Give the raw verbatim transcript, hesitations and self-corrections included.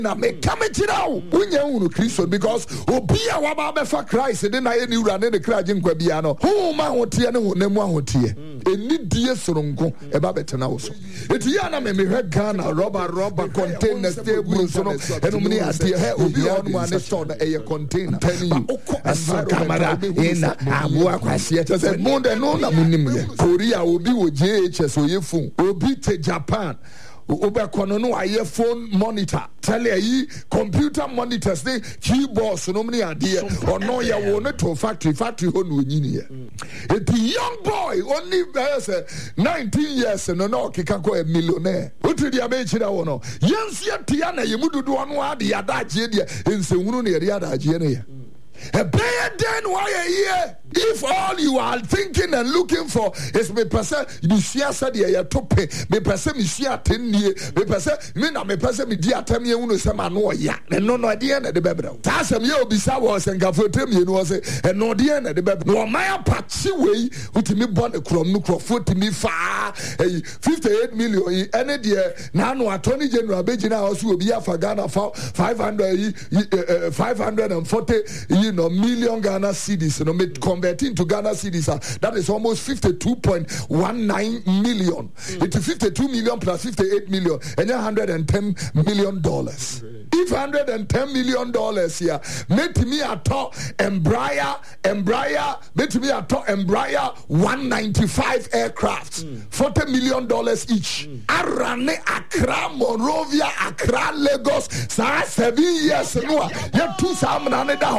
na me come chirawo unya unu Kristo because obi a waba befa Christ de na ye ni wura ne de kraje nkwa bia no hu ma hotie ne ho nemu ahotie eni die soronko e ba betena wo so eti ya na me mehwe Ghana rubber rubber container table so no enu mni ade he obi on ma ne store na e container asa camera ina abu akwase to say mo de no na munim ye Korea obi wo J H S oyefu obi te Japan Obekono no aye phone monitor tell you computer monitors the keyboards no many idea or no ya wo no to factory factory ho no nyini e the young boy only uh, nineteen years no no kika ko a millionaire otu dia be chira wo no yensia tia na yemududu ono ade adaje dia ensewunu na ere adaje ne ya a better than why a year. If all you are thinking and looking for is me person, you see us at the tope, me person, me see at ten year, me person, me na me person, me dear tell me uno sama no ya, and no idea at the baby. That's a year beside was and Gafotem, you know, and no dear at the baby. No, my patchy way, with me born a crom, no crop, to me far, fifty-eight million, any dear, now no attorney general, Bejina also will be a for Ghana for five hundred, five hundred and forty, you know, million Ghana cedis, you know, me converting to Ghana cedis, uh, that is almost fifty-two point one nine million. Mm. It's fifty-two million plus fifty-eight million, and one hundred ten million dollars. Really? If one hundred ten million dollars here, make me a top Embraer, Embraer, make me a top Embraer one ninety-five aircraft, mm. forty million dollars each. Mm. Arane, Accra, Monrovia, Accra, Lagos, sa seven years, no, you two salmon.